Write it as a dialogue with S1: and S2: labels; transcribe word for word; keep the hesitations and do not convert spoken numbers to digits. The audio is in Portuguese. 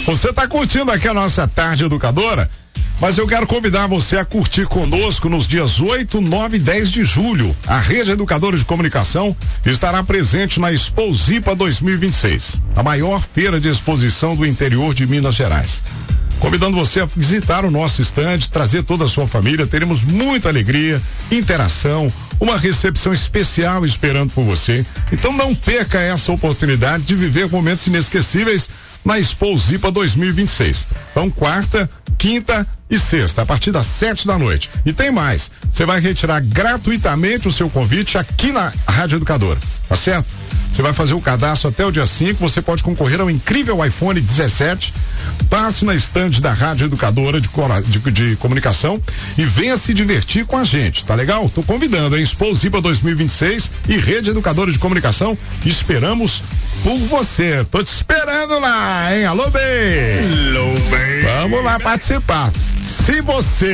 S1: Você tá curtindo aqui a nossa tarde educadora? Mas eu quero convidar você a curtir conosco nos dias oito, nove e dez de julho. A Rede Educadora de Comunicação estará presente na Exposipa dois mil e vinte e seis, a maior feira de exposição do interior de Minas Gerais. Convidando você a visitar o nosso estande, trazer toda a sua família, teremos muita alegria, interação, uma recepção especial esperando por você. Então não perca essa oportunidade de viver momentos inesquecíveis na Exposipa dois mil e vinte e seis. Então, quarta, quinta e sexta, a partir das sete da noite. E tem mais, você vai retirar gratuitamente o seu convite aqui na Rádio Educadora, tá certo? Você vai fazer o cadastro até o dia cinco, você pode concorrer ao incrível iPhone dezessete. Passe na estande da Rádio Educadora de, de, de Comunicação e venha se divertir com a gente, tá legal? Tô convidando, hein? Exposipa dois mil e vinte e seis e Rede Educadora de Comunicação, esperamos por você. Tô te esperando lá, hein? Alô, bem!
S2: Alô, bem!
S1: Vamos lá participar. Se você